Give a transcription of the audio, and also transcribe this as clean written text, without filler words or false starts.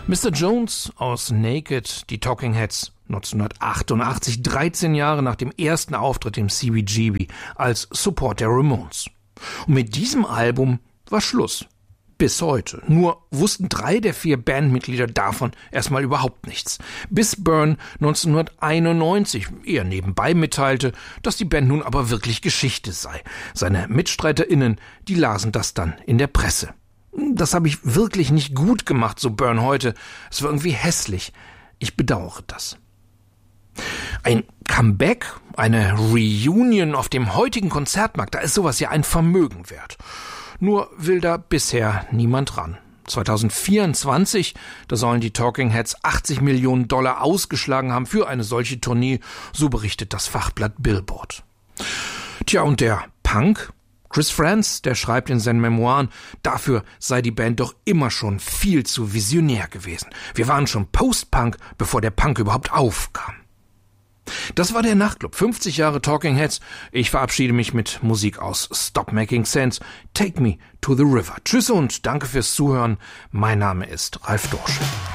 Mr. Jones aus Naked, die Talking Heads, 1988, 13 Jahre nach dem ersten Auftritt im CBGB als Support der Ramones. Und mit diesem Album war Schluss. Bis heute. Nur wussten 3 der 4 Bandmitglieder davon erstmal überhaupt nichts. Bis Byrne 1991 eher nebenbei mitteilte, dass die Band nun aber wirklich Geschichte sei. Seine MitstreiterInnen, die lasen das dann in der Presse. Das habe ich wirklich nicht gut gemacht, so Byrne heute. Es war irgendwie hässlich. Ich bedauere das. Ein Comeback, eine Reunion auf dem heutigen Konzertmarkt, da ist sowas ja ein Vermögen wert. Nur will da bisher niemand ran. 2024, da sollen die Talking Heads $80 Millionen ausgeschlagen haben für eine solche Tournee, so berichtet das Fachblatt Billboard. Tja, und der Punk? Chris Frantz, der schreibt in seinen Memoiren, dafür sei die Band doch immer schon viel zu visionär gewesen. Wir waren schon Post-Punk, bevor der Punk überhaupt aufkam. Das war der Nachtclub, 50 Jahre Talking Heads. Ich verabschiede mich mit Musik aus Stop Making Sense, Take Me to the River. Tschüss und danke fürs Zuhören. Mein Name ist Ralf Dorsch.